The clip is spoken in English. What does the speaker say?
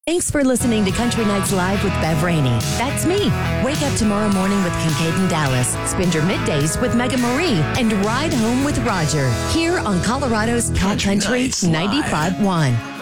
Thanks for listening to Country Nights Live with Bev Rainey. That's me. Wake up tomorrow morning with Kincaid and Dallas. Spend your middays with Megan Marie and ride home with Roger. Here on Colorado's Top Country 95.1.